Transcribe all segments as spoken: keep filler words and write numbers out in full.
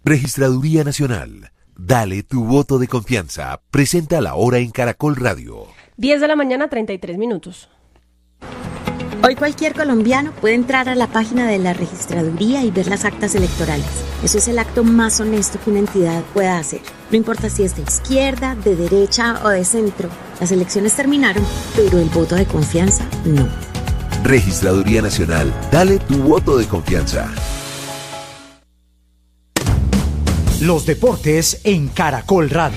Registraduría Nacional. Dale tu voto de confianza. Presenta la hora en Caracol Radio. diez de la mañana, treinta y tres minutos. Hoy cualquier colombiano puede entrar a la página de la registraduría y ver las actas electorales. Eso es el acto más honesto que una entidad pueda hacer. No importa si es de izquierda, de derecha o de centro. Las elecciones terminaron, pero el voto de confianza no. Registraduría Nacional. Dale tu voto de confianza. Los deportes en Caracol Radio.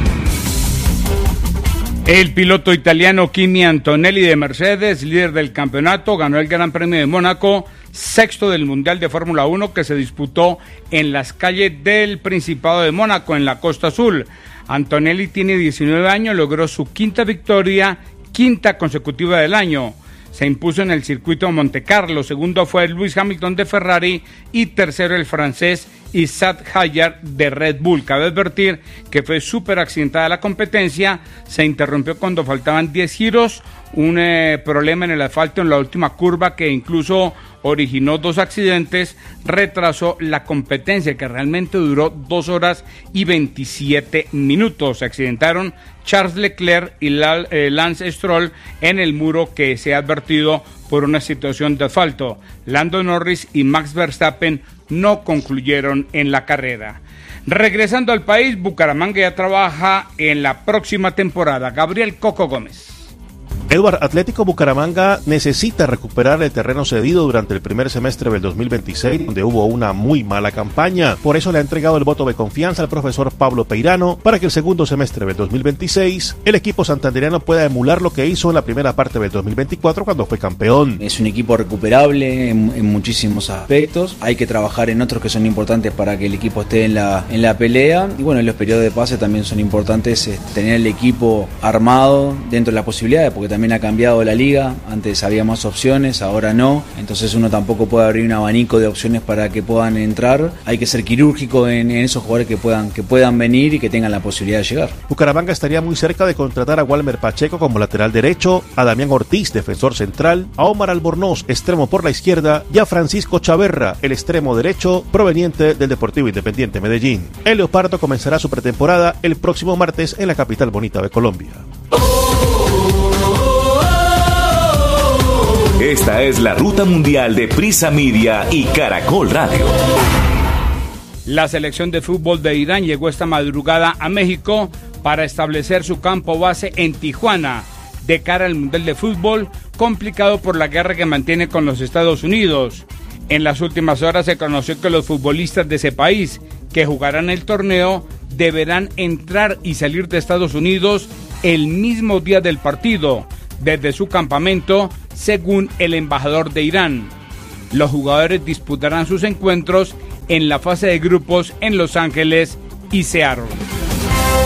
El piloto italiano Kimi Antonelli de Mercedes, líder del campeonato, ganó el Gran Premio de Mónaco, sexto del Mundial de Fórmula uno que se disputó en las calles del Principado de Mónaco, en la Costa Azul. Antonelli tiene diecinueve años, logró su quinta victoria, quinta consecutiva del año. Se impuso en el circuito Monte Carlo, segundo fue Lewis Hamilton de Ferrari y tercero el francés Isaac Hayar de Red Bull. Cabe advertir que fue súper accidentada la competencia, se interrumpió cuando faltaban diez giros, un eh, problema en el asfalto en la última curva que incluso originó dos accidentes, retrasó la competencia que realmente duró dos horas y veintisiete minutos. Se accidentaron Charles Leclerc y Lance Stroll en el muro que se ha advertido por una situación de asfalto. Lando Norris y Max Verstappen no concluyeron en la carrera. Regresando al país, Bucaramanga ya trabaja en la próxima temporada. Gabriel Coco Gómez. Edward, Atlético Bucaramanga necesita recuperar el terreno cedido durante el primer semestre del dos mil veintiséis, donde hubo una muy mala campaña. Por eso le ha entregado el voto de confianza al profesor Pablo Peirano para que el segundo semestre del dos mil veintiséis el equipo santandereano pueda emular lo que hizo en la primera parte del dos mil veinticuatro cuando fue campeón. Es un equipo recuperable en, en muchísimos aspectos. Hay que trabajar en otros que son importantes para que el equipo esté en la, en la pelea. Y bueno, los periodos de pase también son importantes, eh, tener el equipo armado dentro de las posibilidades, porque también ha cambiado la liga, antes había más opciones, ahora no, entonces uno tampoco puede abrir un abanico de opciones para que puedan entrar. Hay que ser quirúrgico en, en esos jugadores que puedan, que puedan venir y que tengan la posibilidad de llegar. Bucaramanga estaría muy cerca de contratar a Walmer Pacheco como lateral derecho, a Damián Ortiz, defensor central, a Omar Albornoz, extremo por la izquierda, y a Francisco Chaverra, el extremo derecho proveniente del Deportivo Independiente Medellín. El Leopardo comenzará su pretemporada el próximo martes en la capital bonita de Colombia. Esta es la ruta mundial de Prisa Media y Caracol Radio. La selección de fútbol de Irán llegó esta madrugada a México para establecer su campo base en Tijuana de cara al Mundial de Fútbol, complicado por la guerra que mantiene con los Estados Unidos. En las últimas horas se conoció que los futbolistas de ese país que jugarán el torneo deberán entrar y salir de Estados Unidos el mismo día del partido, desde su campamento, según el embajador de Irán. Los jugadores disputarán sus encuentros en la fase de grupos en Los Ángeles y Seattle.